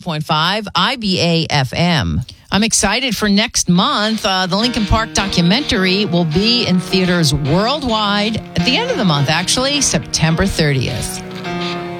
101.5 IBA FM. I'm excited for next month. The Lincoln Park documentary will be in theaters worldwide at the end of the month, actually, September 30th.